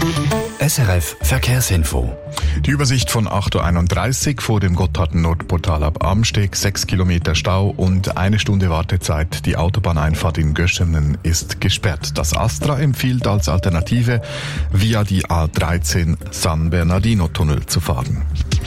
SRF Verkehrsinfo. Die Übersicht von 8.31 Uhr vor dem Gotthard-Nordportal ab Amsteg, 6 Kilometer Stau und 1 Stunde Wartezeit. Die Autobahneinfahrt in Göschenen ist gesperrt. Das Astra empfiehlt als Alternative, via die A13 San Bernardino-Tunnel zu fahren.